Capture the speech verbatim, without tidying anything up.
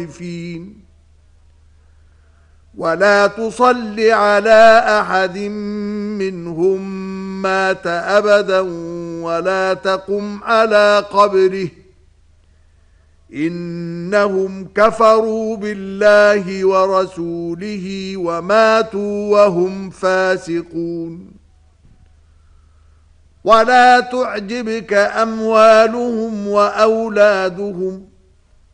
الخائفين ولا تصل على أحد منهم مات أبدا ولا تقم على قبره إنهم كفروا بالله ورسوله وماتوا وهم فاسقون ولا تعجبك أموالهم وأولادهم